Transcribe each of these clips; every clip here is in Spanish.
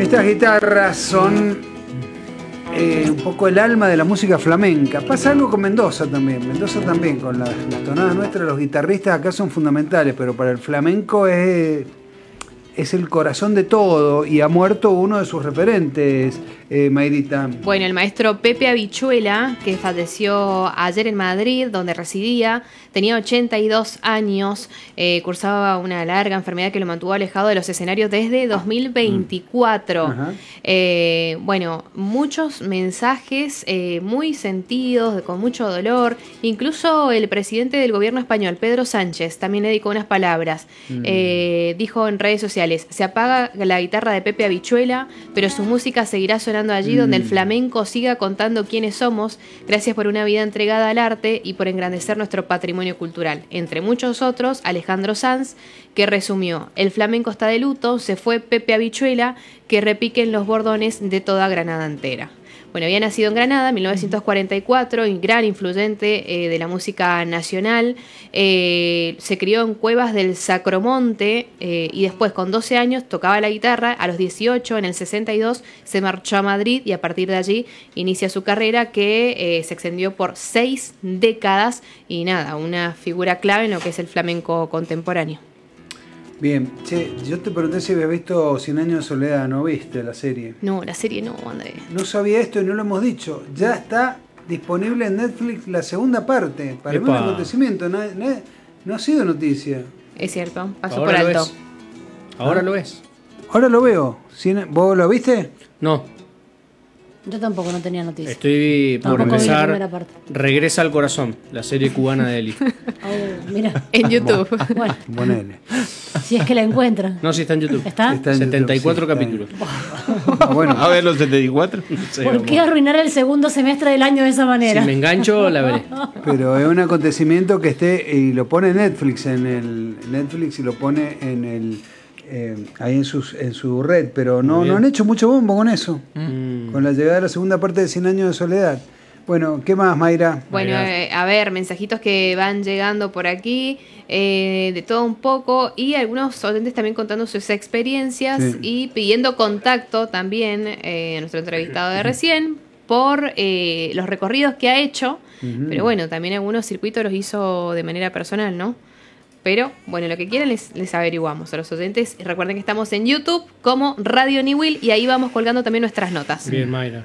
Estas guitarras son un poco el alma de la música flamenca. Pasa algo con Mendoza también. Mendoza también, con las tonadas nuestras, los guitarristas acá son fundamentales, pero para el flamenco es el corazón de todo y ha muerto uno de sus referentes, Mayrita. Bueno, el maestro Pepe Habichuela, que falleció ayer en Madrid, donde residía, tenía 82 años, cursaba una larga enfermedad que lo mantuvo alejado de los escenarios desde 2024. Bueno, muchos mensajes muy sentidos, con mucho dolor. Incluso el presidente del gobierno español, Pedro Sánchez, también le dedicó unas palabras. Dijo en redes sociales: se apaga la guitarra de Pepe Habichuela, pero su música seguirá sonando allí donde el flamenco siga contando quiénes somos. Gracias por una vida entregada al arte y por engrandecer nuestro patrimonio cultural. Entre muchos otros, Alejandro Sanz, que resumió: el flamenco está de luto, se fue Pepe Habichuela, que repiquen los bordones de toda Granada entera. Bueno, había nacido en Granada en 1944, y gran influyente de la música nacional. Se crió en cuevas del Sacromonte y después, con 12 años, tocaba la guitarra. A los 18, en el 62, se marchó a Madrid y a partir de allí inicia su carrera que se extendió por 6 décadas y nada, una figura clave en lo que es el flamenco contemporáneo. Bien, che, yo te pregunté si habías visto 100 años de soledad, ¿no viste la serie? No, la serie no, André. No sabía esto y no lo hemos dicho. Ya está disponible en Netflix la segunda parte. Para mí un acontecimiento, no ha sido noticia. Es cierto, pasó por alto. Ahora lo ves. Ahora lo veo. ¿Vos lo viste? No. Yo tampoco, no tenía noticia. Estoy por empezar Regresa al Corazón, la serie cubana de Eli. Mira. En YouTube. Bueno. Ponele. Si es que la encuentran. No, sí está en YouTube. ¿Está? Está en 74 YouTube, capítulos. Bueno, a ver los 74. No sé, ¿Por qué arruinar el segundo semestre del año de esa manera? Si me engancho, la veré. pero es un acontecimiento que y lo pone Netflix y lo pone en el ahí en su red, pero no han hecho mucho bombo con eso, con la llegada de la segunda parte de 100 años de soledad. Bueno, ¿qué más, Mayra? Bueno, a ver, mensajitos que van llegando por aquí, de todo un poco, y algunos oyentes también contando sus experiencias y pidiendo contacto también, nuestro entrevistado de recién, por los recorridos que ha hecho, pero bueno, también algunos circuitos los hizo de manera personal, ¿no? Pero, bueno, lo que quieran les averiguamos a los oyentes. Y recuerden que estamos en YouTube como Radio Newell y ahí vamos colgando también nuestras notas. Bien, Mayra.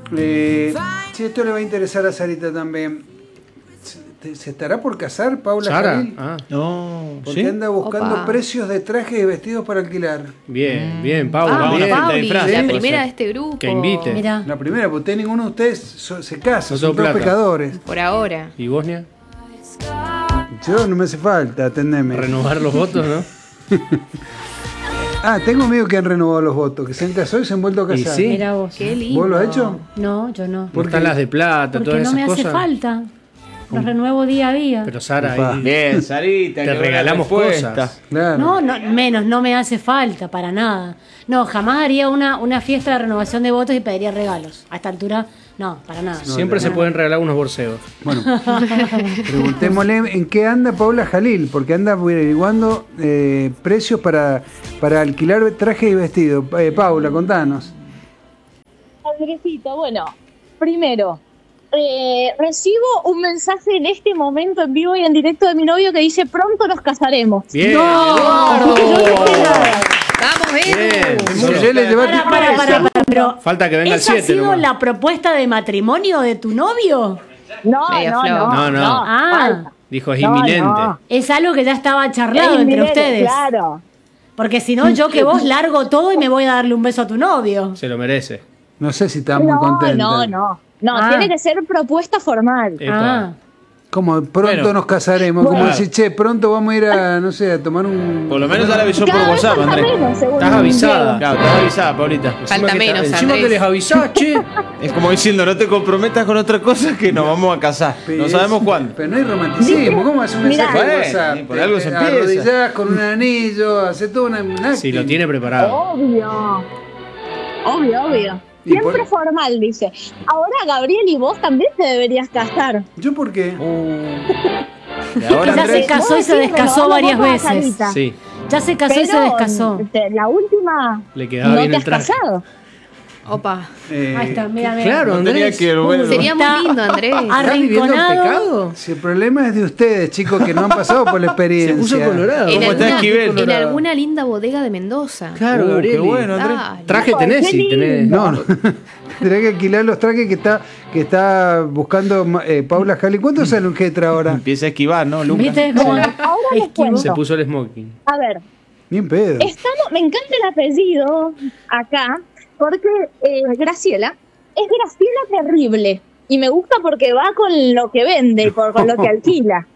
Si esto le va a interesar a Sarita también. ¿Se estará por casar Paula Jalil? No, porque anda buscando precios de trajes y vestidos para alquilar. Bien, Paula. Bien. Pauli, la ¿sí? primera de este grupo. Que invite. Mirá. La primera, porque ninguno de ustedes se casa, No son todos pecadores. Por ahora. ¿Y Bosnia? Yo no me hace falta, atendeme. Renovar los votos, ¿no? Tengo amigos que han renovado los votos, que se han casado y se han vuelto a casar. ¿Y sí? Mira vos. Qué lindo. ¿Vos lo has hecho? No, yo no. ¿Por están las de plata, Porque todas no esas me hace cosas? falta. Los renuevo día a día. Pero Sara, ahí Bien, Sarita. te regalamos cosas. Claro. No, menos, no me hace falta, para nada. No, jamás haría una fiesta de renovación de votos y pediría regalos. A esta altura, no, para nada. Siempre se pueden regalar unos borseos. Bueno, preguntémosle en qué anda Paula Jalil, porque anda averiguando precios para alquilar traje y vestido. Paula, contanos. Andresito, bueno, primero, recibo un mensaje en este momento en vivo y en directo de mi novio que dice: pronto nos casaremos. Bien. No, yo no dije nada. ¡Vamos, Bien. Para, pero Falta que venga el ¿esa 7. ha sido la propuesta de matrimonio de tu novio? No. No. Dijo, es inminente. No. Es algo que ya estaba charlado entre ustedes. Claro. Porque si no, yo que vos largo todo y me voy a darle un beso a tu novio. Se lo merece. No sé si está muy contenta. No, tiene que ser propuesta formal. Como pronto nos casaremos, como decir, che, pronto vamos a ir a, no sé, a tomar un... Por lo menos ya le avisó por WhatsApp, Andrés. Estás avisada. Claro, estás avisada, Paulita. Falta menos, Encima Andrés. que les avisás, che. Es como diciendo, no te comprometas con otra cosa que nos vamos a casar. No sabemos cuándo. Pero no hay romanticismo, ¿cómo hace un mensaje de WhatsApp? Por algo se empieza. Arrodillás con un anillo, hace todo un Si lo tiene preparado. Obvio. Siempre formal, dice. Ahora, Gabriel, y vos también te deberías casar. ¿Yo por qué? Y ahora, Ya se Andrés, casó y se descasó varias veces. Sí. Ya se casó y se descasó. La última. Le quedaba no bien te el has traje. casado. Opa. Ahí está, mira. Claro, No tenía Andrés. que ver. Sería muy lindo, Andrés. ¿Estás viviendo el pecado? Si el problema es de ustedes, chicos, que no han pasado por la Se experiencia. puso colorado. En ¿Cómo está alguna, Esquivel? en alguna linda bodega de Mendoza. Claro, Qué Gabriel. bueno, Andrés. Dale. Traje tenés, sí, tenés. No, no. Tendrá que alquilar los trajes que está buscando Paula Jali. ¿Cuánto sale un Getra ahora? Empieza a esquivar, ¿no, Lucas? ¿Viste cómo Ahora les esquivo? cuento. Se puso el smoking. A ver, Bien pedo. me encanta el apellido acá, porque Graciela es Graciela Terrible. Y me gusta porque va con lo que vende y con lo que alquila.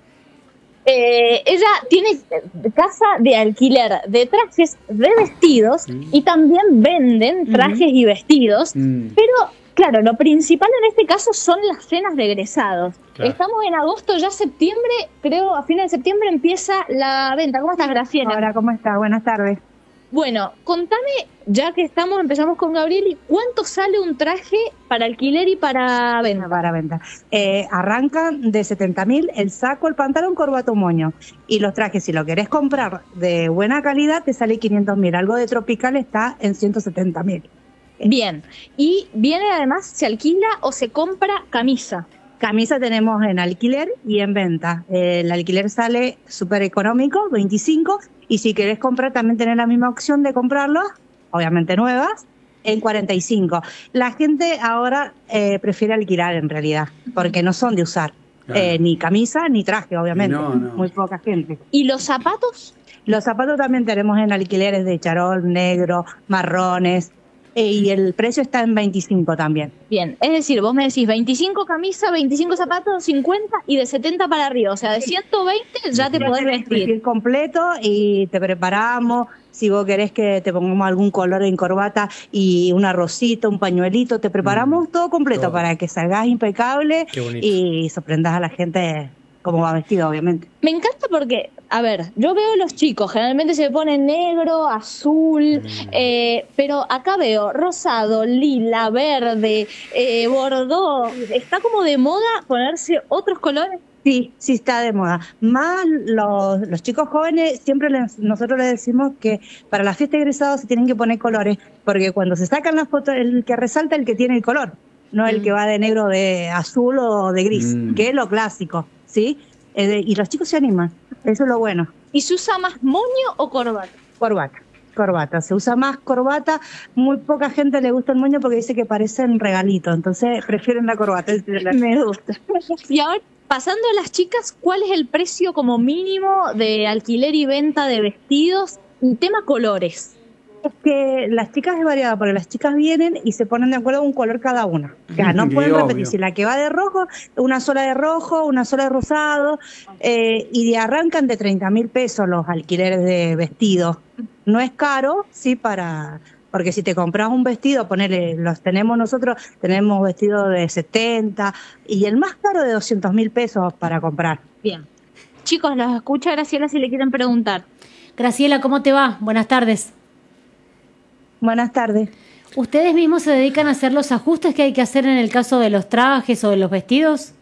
Ella tiene casa de alquiler de trajes, de vestidos, y también venden trajes y vestidos. Pero, claro, lo principal en este caso son las cenas de egresados. Claro. Estamos en agosto, ya septiembre, creo, a fines de septiembre empieza la venta. ¿Cómo estás, Graciela? Hola, ¿cómo estás? Buenas tardes. Bueno, contame, ya que empezamos con Gabriel, ¿cuánto sale un traje para alquiler y para venta? Para venta. Arrancan de 70.000 el saco, el pantalón, corbata o moño. Y los trajes, si lo querés comprar de buena calidad, te sale 500.000. Algo de tropical está en 170.000. Bien, y viene además, se alquila o se compra camisa. Camisa tenemos en alquiler y en venta. El alquiler sale súper económico, 25, y si querés comprar también tenés la misma opción de comprarlos, obviamente nuevas, en 45. La gente ahora prefiere alquilar en realidad, porque no son de usar. Claro. Ni camisa ni traje, obviamente. No. Muy poca gente. ¿Y los zapatos? Los zapatos también tenemos en alquileres de charol, negro, marrones, y el precio está en 25 también. Bien, es decir, vos me decís 25 camisa, 25 zapatos, 50 y de 70 para arriba. O sea, de 120 ya te podés vestir. Vestir completo y te preparamos. Si vos querés que te pongamos algún color en corbata y una rosita, un pañuelito, te preparamos todo completo todo. para que salgas impecable Qué bonito. y sorprendas a la gente como va vestido, obviamente. Me encanta porque, a ver, yo veo los chicos, generalmente se ponen negro, azul, pero acá veo rosado, lila, verde, bordó. Está como de moda ponerse otros colores. Sí, sí está de moda. Más los chicos jóvenes, siempre nosotros les decimos que para la fiesta de egresados se tienen que poner colores, porque cuando se sacan las fotos, el que resalta es el que tiene el color, no el que va de negro, de azul o de gris, que es lo clásico, ¿sí? Y los chicos se animan, eso es lo bueno. ¿Y se usa más moño o corbata? Corbata, se usa más corbata, muy poca gente le gusta el moño porque dice que parecen regalitos, entonces prefieren la corbata. Me gusta. Y ahora, pasando a las chicas, ¿cuál es el precio como mínimo de alquiler y venta de vestidos? Y tema colores. Es que las chicas es variada, porque las chicas vienen y se ponen de acuerdo un color cada una. O sea, no pueden Obvio. repetir. Si la que va de rojo, una sola de rojo, una sola de rosado, y arrancan de 30.000 pesos los alquileres de vestidos. No es caro, sí, porque si te compras un vestido, los tenemos nosotros, tenemos vestidos de 70, y el más caro de 200.000 pesos para comprar. Bien. Chicos, los escucha Graciela si le quieren preguntar. Graciela, ¿cómo te va? Buenas tardes. Buenas tardes. ¿Ustedes mismos se dedican a hacer los ajustes que hay que hacer en el caso de los trajes o de los vestidos?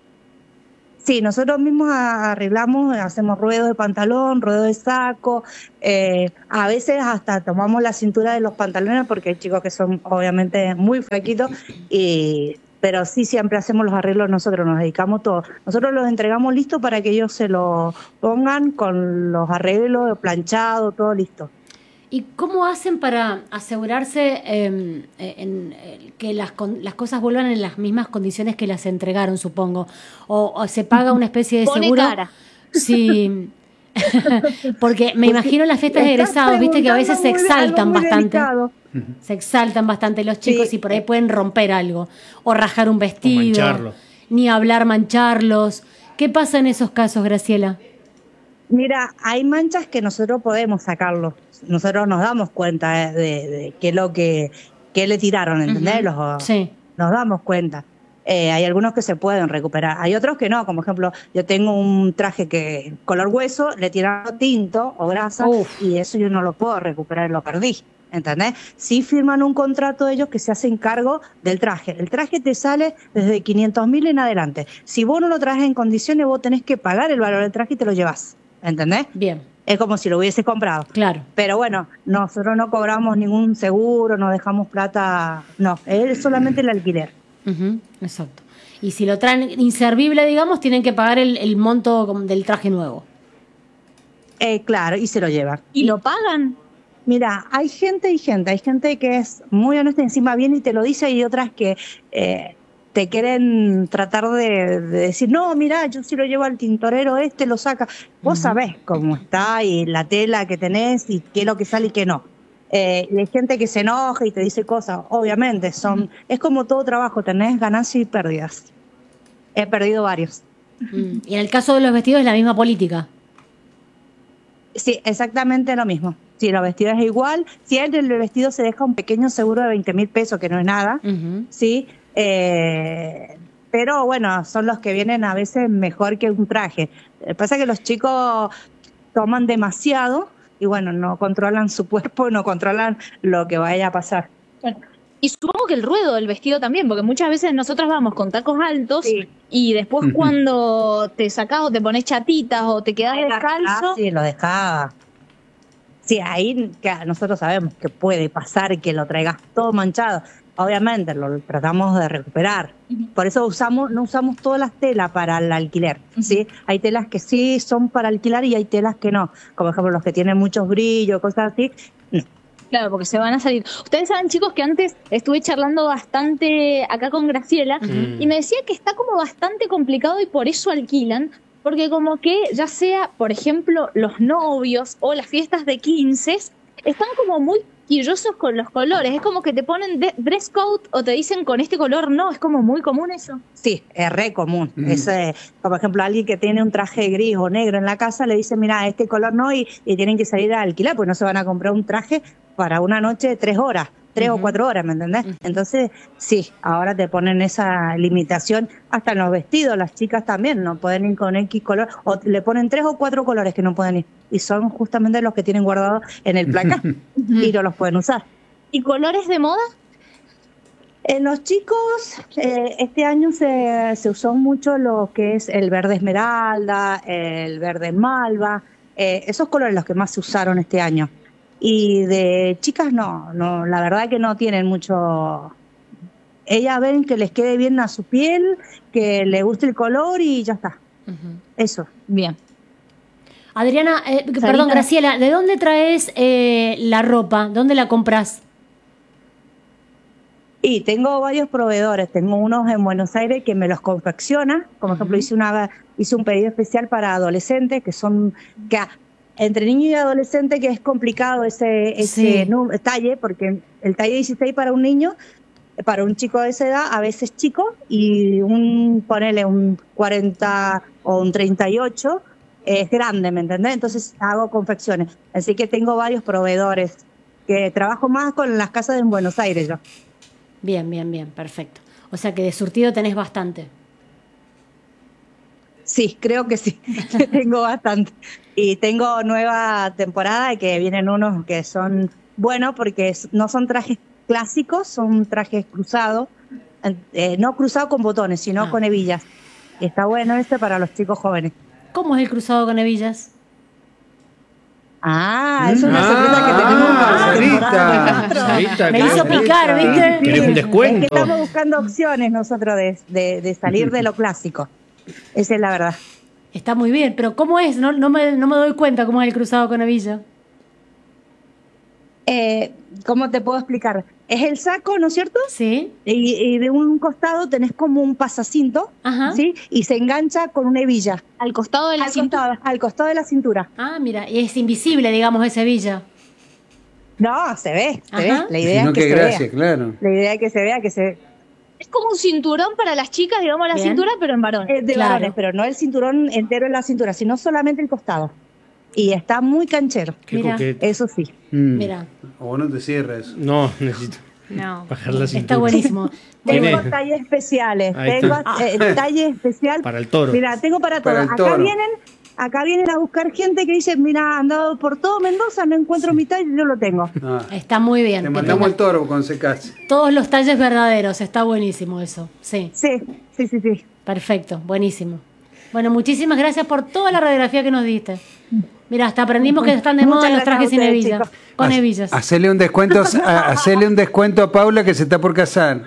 Sí, nosotros mismos arreglamos, hacemos ruedos de pantalón, ruedos de saco, a veces hasta tomamos la cintura de los pantalones porque hay chicos que son obviamente muy flaquitos, pero sí siempre hacemos los arreglos nosotros, nos dedicamos todo. Nosotros los entregamos listos para que ellos se lo pongan con los arreglos, planchado, todo listo. ¿Y cómo hacen para asegurarse que las cosas vuelvan en las mismas condiciones que las entregaron, supongo? ¿O se paga una especie de Pone seguro? cara. Sí. Porque me imagino las fiestas de egresados, viste que a veces se exaltan bastante. Se exaltan bastante los chicos y por ahí pueden romper algo. O rajar un vestido. O mancharlo. Ni hablar mancharlos. ¿Qué pasa en esos casos, Graciela? Mira, hay manchas que nosotros podemos sacarlo. Nosotros nos damos cuenta de qué es lo que le tiraron, ¿entendés? Sí. Nos damos cuenta. Hay algunos que se pueden recuperar. Hay otros que no. Como ejemplo, yo tengo un traje que color hueso, le tiraron tinto o grasa y eso yo no lo puedo recuperar, lo perdí. ¿Entendés? Sí firman un contrato ellos que se hacen cargo del traje. El traje te sale desde 500.000 en adelante. Si vos no lo traes en condiciones, vos tenés que pagar el valor del traje y te lo llevas. ¿Entendés? Bien. Es como si lo hubiese comprado. Claro. Pero bueno, nosotros no cobramos ningún seguro, no dejamos plata, no, es solamente el alquiler. Exacto. Y si lo traen inservible, digamos, tienen que pagar el monto del traje nuevo. Claro, y se lo llevan. ¿Y lo pagan? Mira, hay gente y gente. Hay gente que es muy honesta y encima viene y te lo dice, y otras que te quieren tratar de decir, no, mira, yo si lo llevo al tintorero lo saca. Vos sabés cómo está y la tela que tenés y qué es lo que sale y qué no. Y hay gente que se enoja y te dice cosas, obviamente, es como todo trabajo, tenés ganancias y pérdidas. He perdido varios. Y en el caso de los vestidos es la misma política. Sí, exactamente lo mismo. Si los vestidos es igual, si el del vestido se deja un pequeño seguro de 20.000 pesos, que no es nada, ¿sí? Pero bueno, son los que vienen a veces mejor que un traje. Pasa que los chicos toman demasiado y bueno, no controlan su cuerpo, no controlan lo que vaya a pasar. Bueno, y supongo que el ruedo del vestido también, porque muchas veces nosotros vamos con tacos altos y después cuando te sacás o te pones chatitas o te quedás descalzo. Sí, lo dejaba. Sí, ahí que nosotros sabemos que puede pasar que lo traigas todo manchado. Obviamente lo tratamos de recuperar. Por eso no usamos todas las telas para el alquiler. ¿Sí? Hay telas que sí son para alquilar y hay telas que no. Como por ejemplo los que tienen muchos brillos, cosas así. No. Claro, porque se van a salir. Ustedes saben, chicos, que antes estuve charlando bastante acá con Graciela y me decía que está como bastante complicado y por eso alquilan. Porque como que ya sea, por ejemplo, los novios o las fiestas de 15 están como muy quillosos con los colores. Es como que te ponen dress code o te dicen con este color no. Es como muy común eso. Sí, es re común. Por ejemplo, alguien que tiene un traje gris o negro en la casa le dice, mira, este color no, y tienen que salir a alquilar, pues no se van a comprar un traje para una noche de 3 horas. 3 o 4 horas, ¿me entendés? Entonces, sí, ahora te ponen esa limitación hasta en los vestidos. Las chicas también no pueden ir con X color, o le ponen 3 o 4 colores que no pueden ir. Y son justamente los que tienen guardados en el placar y no los pueden usar. ¿Y colores de moda? En los chicos, este año se usó mucho lo que es el verde esmeralda, el verde malva, esos colores los que más se usaron este año. Y de chicas no, la verdad que no tienen mucho. Ellas ven que les quede bien a su piel, que les guste el color y ya está. Eso. Bien. Adriana, perdón, Graciela, ¿de dónde traes la ropa? ¿Dónde la compras? Y tengo varios proveedores. Tengo unos en Buenos Aires que me los confeccionan. Como ejemplo, hice un pedido especial para adolescentes que son. Entre niño y adolescente, que es complicado ese talle, porque el talle 16 para un niño, para un chico de esa edad, a veces chico, y ponele un 40 o un 38, es grande, ¿me entendés? Entonces hago confecciones. Así que tengo varios proveedores, que trabajo más con las casas en Buenos Aires yo. Bien, perfecto. O sea que de surtido tenés bastante. Sí, creo que sí, tengo bastante. Y tengo nueva temporada que vienen unos que son buenos porque no son trajes clásicos, son trajes cruzados, no cruzados con botones, sino con hebillas. Y está bueno para los chicos jóvenes. ¿Cómo es el cruzado con hebillas? Es una sorpresa que tenemos. Sarita, me hizo picar, ¿viste? ¿Querés un descuento? Es que estamos buscando opciones nosotros de salir de lo clásico. Esa es la verdad. Está muy bien, pero ¿cómo es? No me doy cuenta cómo es el cruzado con hebilla. ¿Cómo te puedo explicar? Es el saco, ¿no es cierto? Sí. Y de un costado tenés como un pasacinto, ¿sí? Y se engancha con una hebilla. ¿Al costado de la cintura? Al costado de la cintura. Ah, mira, y es invisible, digamos, esa hebilla. No, se ve. La idea es que se vea. Claro. La idea es que se vea, que se... Es como un cinturón para las chicas, digamos, la cintura, pero en varón. De varones, pero no el cinturón entero en la cintura, sino solamente el costado. Y está muy canchero. Mira. Eso sí. Mira. O no te cierres. No, necesito bajar la cintura. Está buenísimo. Tengo talles especiales. Tengo talle especial. Para el toro. Mira, tengo para todo. Acá vienen a buscar gente que dice, mira, andado por todo Mendoza, no encuentro mi talle, yo lo tengo. Está muy bien. Te mandamos el toro con secas. Todos los talles verdaderos, está buenísimo eso. Sí. Sí. Perfecto, buenísimo. Bueno, muchísimas gracias por toda la radiografía que nos diste. Mira, hasta aprendimos que están de moda los trajes sin hebillas. Con hebillas. Hacele un descuento a Paula que se está por casar.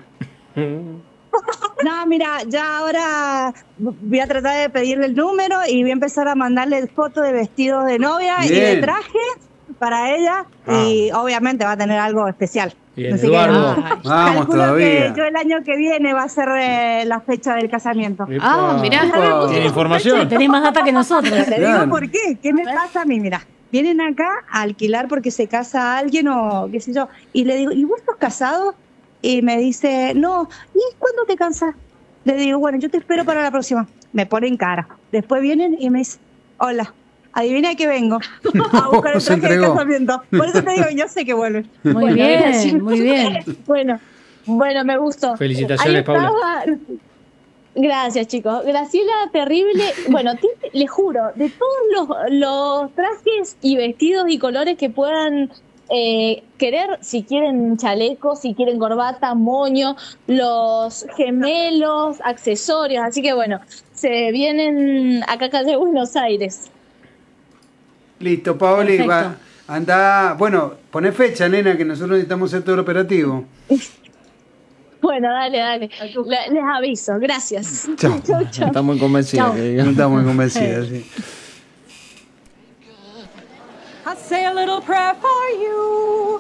No, mira, ya ahora voy a tratar de pedirle el número y voy a empezar a mandarle fotos de vestidos de novia y de traje para ella. Y obviamente va a tener algo especial. Bien, así Eduardo. Vamos todavía. Que yo el año que viene va a ser la fecha del casamiento. Mirá. ¿Tiene información? Tenés más data que nosotros. Te digo por qué. ¿Qué me pasa a mí? Mira, vienen acá a alquilar porque se casa alguien o qué sé yo. Y le digo, ¿y vos estás casado? Y me dice, no. ¿Y cuándo te cansas? Le digo, bueno, yo te espero para la próxima. Me ponen cara. Después vienen y me dicen, hola. Adivina de qué vengo. A buscar el traje de casamiento. Por eso te digo, yo sé que vuelven. Muy bien, muy bien. Bueno, me gustó. Felicitaciones, Paula. Gracias, chicos. Graciela, terrible. Bueno, les juro, de todos los trajes y vestidos y colores que puedan querer, si quieren chaleco, si quieren corbata, moño, los gemelos, accesorios. Así que bueno, se vienen acá calle Buenos Aires. Listo, Paoli, va, anda, bueno, poné fecha, nena, que nosotros necesitamos hacer todo el operativo. Bueno, dale. Les aviso, gracias. Chao. No estamos muy convencidos. No estamos muy convencidos, sí. I say a little prayer for you.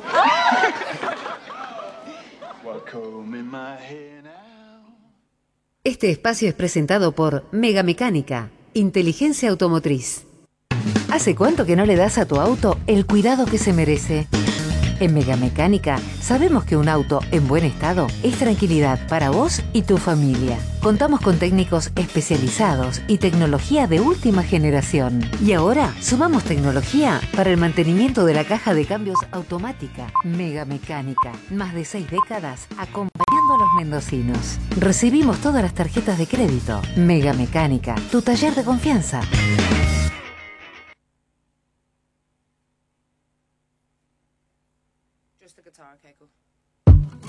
Este espacio es presentado por Mega Mecánica, inteligencia automotriz. ¿Hace cuánto que no le das a tu auto el cuidado que se merece? En Mega Mecánica sabemos que un auto en buen estado es tranquilidad para vos y tu familia. Contamos con técnicos especializados y tecnología de última generación. Y ahora sumamos tecnología para el mantenimiento de la caja de cambios automática. Mega Mecánica, más de 6 décadas acompañando a los mendocinos. Recibimos todas las tarjetas de crédito. Mega Mecánica, tu taller de confianza. Just the guitar, okay, cool.